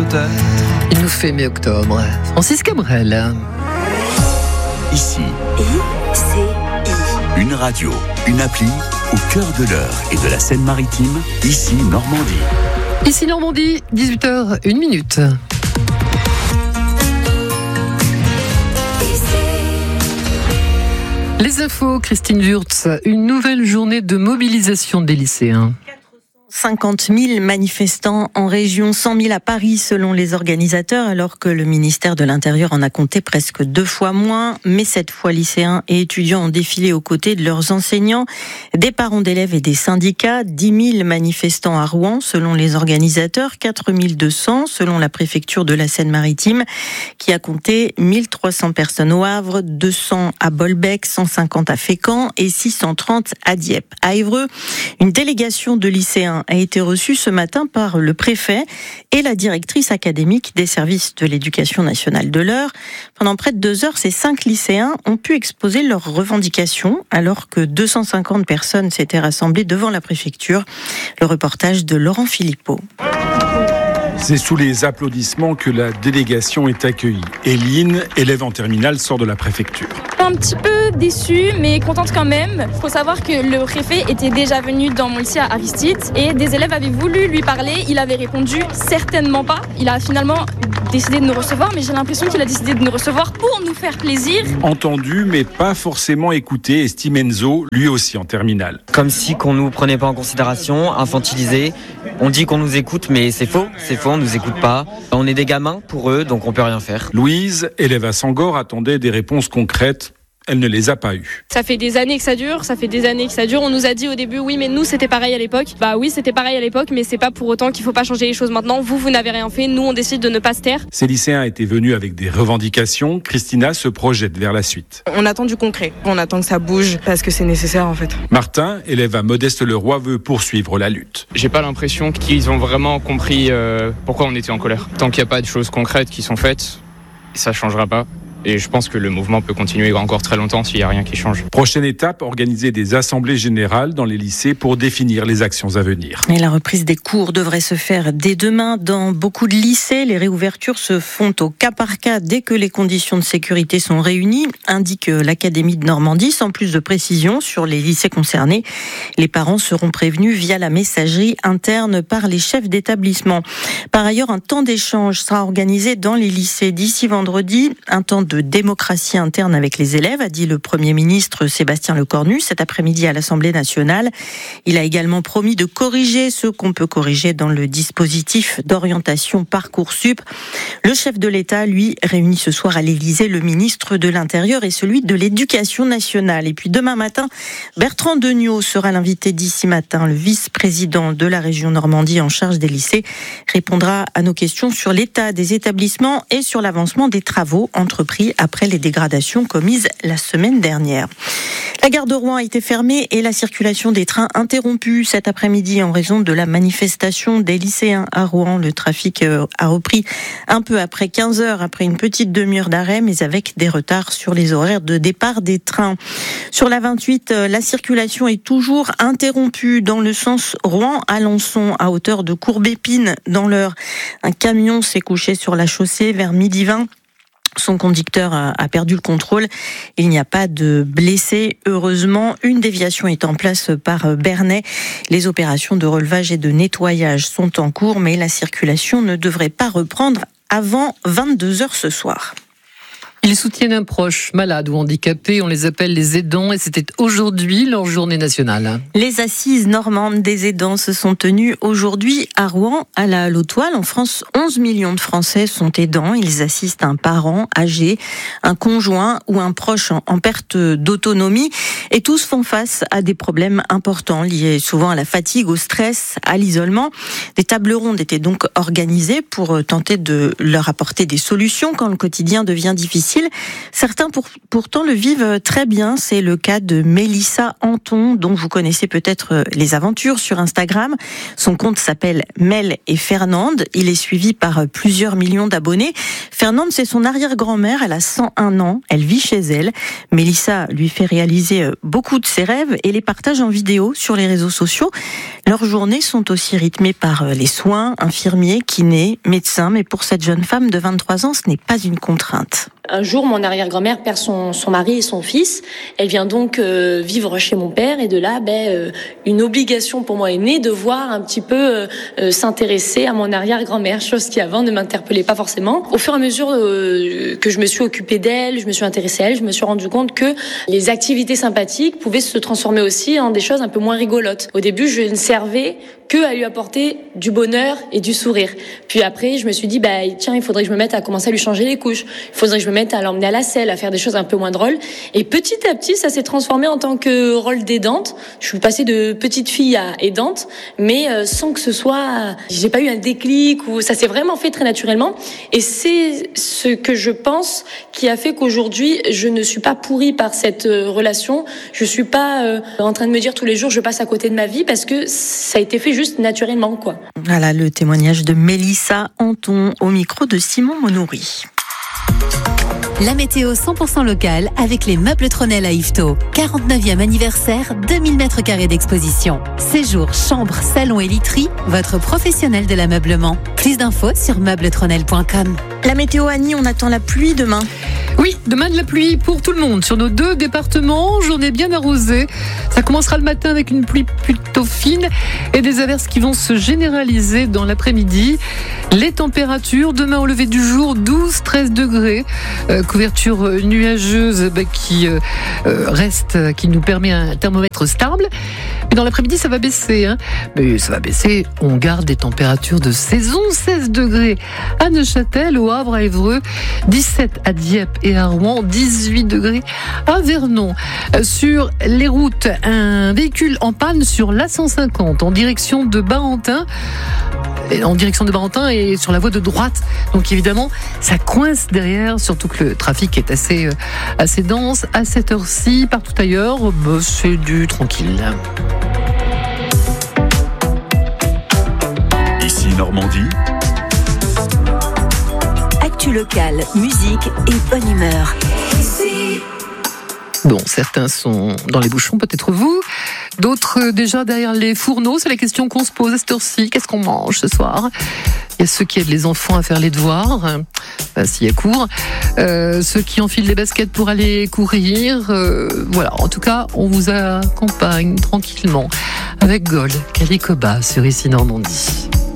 peut-être. Il nous fait mi-octobre. Francis Cabrel. Ici, ICI. une radio, une appli au cœur de l'Eure et de la Seine-Maritime, ici Normandie. Ici Normandie, 18h01. Les infos, Christine Wurtz. Une nouvelle journée de mobilisation des lycéens. 50 000 manifestants en région, 100 000 à Paris selon les organisateurs, alors que le ministère de l'Intérieur en a compté presque 2 fois moins. Mais cette fois, lycéens et étudiants ont défilé aux côtés de leurs enseignants, des parents d'élèves et des syndicats. 10 000 manifestants à Rouen selon les organisateurs, 4 200 selon la préfecture de la Seine-Maritime, qui a compté 1 300 personnes au Havre, 200 à Bolbec, 150 à Fécamp et 630 à Dieppe. À Évreux, une délégation de lycéens a été reçue ce matin par le préfet et la directrice académique des services de l'éducation nationale de l'Eure. Pendant près de 2 heures, ces 5 lycéens ont pu exposer leurs revendications alors que 250 personnes s'étaient rassemblées devant la préfecture. Le reportage de Laurent Philippot. C'est sous les applaudissements que la délégation est accueillie. Eline, élève en terminale, sort de la préfecture. Un petit peu déçue, mais contente quand même. Il faut savoir que le préfet était déjà venu dans mon lycée à Aristide et des élèves avaient voulu lui parler. Il avait répondu certainement pas. Il a finalement décidé de nous recevoir, mais j'ai l'impression qu'il a décidé de nous recevoir pour nous faire plaisir. Entendu, mais pas forcément écouté, estime Enzo, lui aussi en terminale. Comme si qu'on nous prenait pas en considération, infantilisé. On dit qu'on nous écoute, mais c'est faux, on nous écoute pas. On est des gamins pour eux, donc on peut rien faire. Louise, élève à Sangor, attendait des réponses concrètes. Elle ne les a pas eues. Ça fait des années que ça dure, On nous a dit au début, oui, mais nous, c'était pareil à l'époque. Bah oui, c'était pareil à l'époque, mais c'est pas pour autant qu'il faut pas changer les choses maintenant. Vous n'avez rien fait. Nous, on décide de ne pas se taire. Ces lycéens étaient venus avec des revendications. Christina se projette vers la suite. On attend du concret. On attend que ça bouge parce que c'est nécessaire, en fait. Martin, élève à Modeste-le-Roi, veut poursuivre la lutte. J'ai pas l'impression qu'ils ont vraiment compris pourquoi on était en colère. Tant qu'il n'y a pas de choses concrètes qui sont faites, ça changera pas. Et je pense que le mouvement peut continuer encore très longtemps s'il n'y a rien qui change. Prochaine étape, organiser des assemblées générales dans les lycées pour définir les actions à venir. Et la reprise des cours devrait se faire dès demain. Dans beaucoup de lycées, les réouvertures se font au cas par cas dès que les conditions de sécurité sont réunies, indique l'Académie de Normandie. Sans plus de précision sur les lycées concernés, les parents seront prévenus via la messagerie interne par les chefs d'établissement. Par ailleurs, un temps d'échange sera organisé dans les lycées d'ici vendredi, un temps de démocratie interne avec les élèves, a dit le Premier ministre Sébastien Lecornu cet après-midi à l'Assemblée nationale. Il a également promis de corriger ce qu'on peut corriger dans le dispositif d'orientation Parcoursup. Le chef de l'État, lui, réunit ce soir à l'Élysée le ministre de l'Intérieur et celui de l'Éducation nationale. Et puis demain matin, Bertrand Degnaud sera l'invité d'ici matin. Le vice-président de la région Normandie en charge des lycées répondra à nos questions sur l'état des établissements et sur l'avancement des travaux entrepris après les dégradations commises la semaine dernière. La gare de Rouen a été fermée et la circulation des trains interrompue cet après-midi en raison de la manifestation des lycéens à Rouen. Le trafic a repris un peu après 15 heures, après une petite demi-heure d'arrêt, mais avec des retards sur les horaires de départ des trains. Sur la 28, la circulation est toujours interrompue dans le sens Rouen-Alençon, à hauteur de Courbépine dans l'Eure. Un camion s'est couché sur la chaussée vers 12h20. Son conducteur a perdu le contrôle. Il n'y a pas de blessés. Heureusement, une déviation est en place par Bernay. Les opérations de relevage et de nettoyage sont en cours, mais la circulation ne devrait pas reprendre avant 22h ce soir. Ils soutiennent un proche malade ou handicapé, on les appelle les aidants et c'était aujourd'hui leur journée nationale. Les assises normandes des aidants se sont tenues aujourd'hui à Rouen, à la Lautoile. En France, 11 millions de Français sont aidants. Ils assistent un parent âgé, un conjoint ou un proche en perte d'autonomie et tous font face à des problèmes importants liés souvent à la fatigue, au stress, à l'isolement. Des tables rondes étaient donc organisées pour tenter de leur apporter des solutions quand le quotidien devient difficile. difficile. Certains pourtant le vivent très bien. C'est le cas de Mélissa Anton, dont vous connaissez peut-être les aventures sur Instagram. Son compte s'appelle Mel et Fernande. Il est suivi par plusieurs millions d'abonnés. Fernande, c'est son arrière-grand-mère. Elle a 101 ans. Elle vit chez elle. Mélissa lui fait réaliser beaucoup de ses rêves et les partage en vidéo sur les réseaux sociaux. Leurs journées sont aussi rythmées par les soins, infirmiers, kinés, médecins. Mais pour cette jeune femme de 23 ans, ce n'est pas une contrainte. Un jour, mon arrière-grand-mère perd son mari et son fils. Elle vient donc vivre chez mon père et de là, une obligation pour moi est née de voir un petit peu s'intéresser à mon arrière-grand-mère, chose qui avant ne m'interpellait pas forcément. Au fur et à mesure que je me suis occupée d'elle, je me suis intéressée à elle, je me suis rendu compte que les activités sympathiques pouvaient se transformer aussi en des choses un peu moins rigolotes. Au début, je ne servais que à lui apporter du bonheur et du sourire. Puis après, je me suis dit, tiens, il faudrait que je me mette à commencer à lui changer les couches. Il faudrait que je me mette à l'emmener à la selle, à faire des choses un peu moins drôles. Et petit à petit, ça s'est transformé en tant que rôle d'aidante. Je suis passée de petite fille à aidante, mais sans que ce soit... J'ai pas eu un déclic ou ça s'est vraiment fait très naturellement. Et c'est ce que je pense qui a fait qu'aujourd'hui, je ne suis pas pourrie par cette relation. Je suis pas en train de me dire tous les jours, je passe à côté de ma vie parce que ça a été fait juste naturellement, quoi. Voilà le témoignage de Mélissa Anton au micro de Simon Monoury. La météo 100% locale avec les meubles Tronel à Yvetot. 49e anniversaire, 2000 m² d'exposition. Séjour, chambre, salon et literie, votre professionnel de l'ameublement. Plus d'infos sur meubletronel.com. La météo, Annie, on attend la pluie demain. Oui, demain de la pluie pour tout le monde sur nos 2 départements. Journée bien arrosée. Ça commencera le matin avec une pluie plutôt fine et des averses qui vont se généraliser dans l'après-midi. Les températures, demain au lever du jour, 12-13 degrés. Couverture nuageuse qui reste, qui nous permet un thermomètre stable. Mais dans l'après-midi, ça va baisser. Mais ça va baisser. On garde des températures de saison. 16 degrés à Neuchâtel, au Havre, à Évreux, 17 à Dieppe et à Rouen, 18 degrés à Vernon. Sur les routes, un véhicule en panne sur l'A150 en direction de Barentin. Et sur la voie de droite. Donc évidemment, ça coince derrière, surtout que le trafic est assez dense. À cette heure-ci, partout ailleurs, c'est du tranquille. Ici Normandie. Actu locale, musique et bonne humeur. Bon, certains sont dans les bouchons, peut-être vous. D'autres déjà derrière les fourneaux. C'est la question qu'on se pose à cette heure-ci. Qu'est-ce qu'on mange ce soir ? Il y a ceux qui aident les enfants à faire les devoirs, s'il y a cours. Ceux qui enfilent les baskets pour aller courir. Voilà, en tout cas, on vous accompagne tranquillement avec Gold, Calicoba sur Ici Normandie.